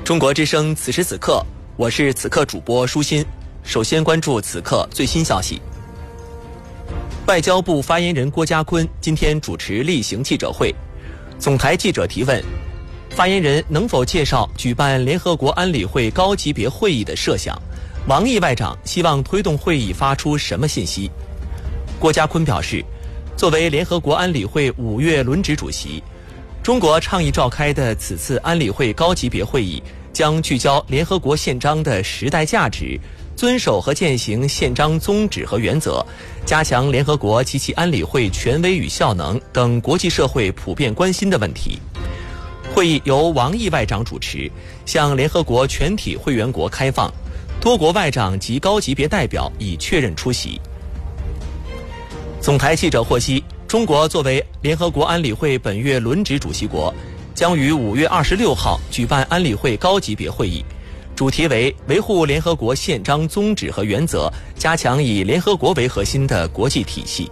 中国之声此时此刻，我是此刻主播舒心。首先关注此刻最新消息。外交部发言人郭家坤今天主持例行记者会，总台记者提问，发言人能否介绍举办联合国安理会高级别会议的设想？王毅外长希望推动会议发出什么信息？郭家坤表示，作为联合国安理会5月轮值主席，中国倡议召开的此次安理会高级别会议将聚焦联合国宪章的时代价值，遵守和践行宪章宗旨和原则，加强联合国及其安理会权威与效能等国际社会普遍关心的问题。会议由王毅外长主持，向联合国全体会员国开放，多国外长及高级别代表已确认出席。总台记者获悉，中国作为联合国安理会本月轮值主席国，将于5月26号举办安理会高级别会议，主题为维护联合国宪章宗旨和原则，加强以联合国为核心的国际体系。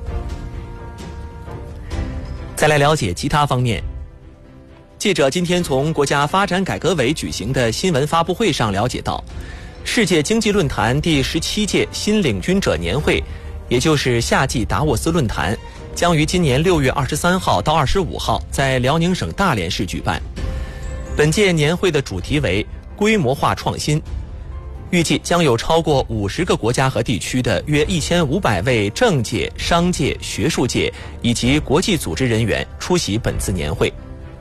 再来了解其他方面。记者今天从国家发展改革委举行的新闻发布会上了解到，世界经济论坛第17届新领军者年会，也就是夏季达沃斯论坛，将于今年6月23号到25号在辽宁省大连市举办。本届年会的主题为规模化创新，预计将有超过50个国家和地区的约1500位政界、商界、学术界以及国际组织人员出席本次年会。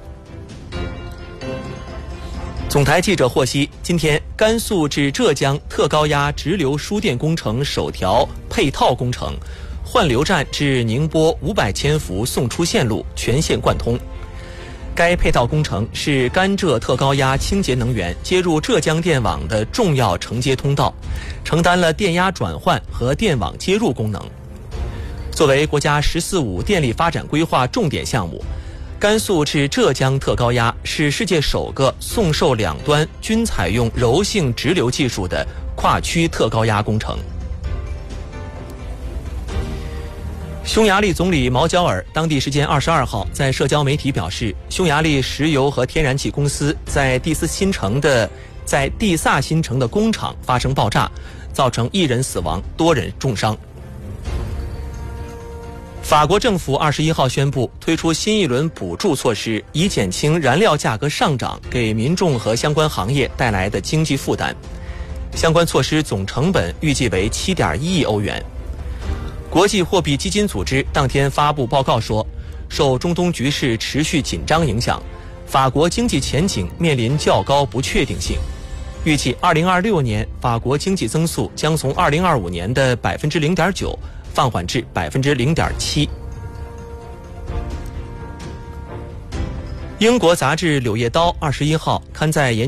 总台记者获悉，今天甘肃至浙江特高压直流输电工程首条配套工程换流站至宁波500千伏送出线路全线贯通。该配套工程是甘浙特高压清洁能源接入浙江电网的重要承接通道，承担了电压转换和电网接入功能。作为国家“十四五”电力发展规划重点项目，甘肃至浙江特高压是世界首个送受两端均采用柔性直流技术的跨区特高压工程。匈牙利总理毛焦尔当地时间22号在社交媒体表示，匈牙利石油和天然气公司在蒂萨新城的工厂发生爆炸，造成1人死亡，多人重伤。法国政府21号宣布推出新一轮补助措施，以减轻燃料价格上涨给民众和相关行业带来的经济负担。相关措施总成本预计为7.1亿欧元。国际货币基金组织当天发布报告说，受中东局势持续紧张影响，法国经济前景面临较高不确定性。预计2026年法国经济增速将从2025年的 0.9% 放缓至 0.7%。英国杂志《柳叶刀》21号刊载